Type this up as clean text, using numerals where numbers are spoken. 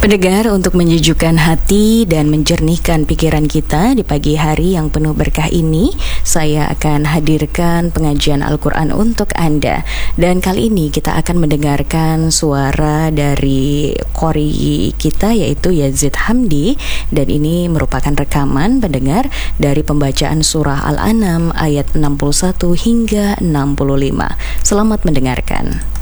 Pendengar, untuk menyejukkan hati dan menjernihkan pikiran kita di pagi hari yang penuh berkah ini, saya akan hadirkan pengajian Al-Quran untuk Anda. Dan kali ini kita akan mendengarkan suara dari qori kita, yaitu Yazid Hamdi. Dan ini merupakan rekaman pendengar dari pembacaan surah Al-An'am ayat 61 hingga 65. Selamat mendengarkan.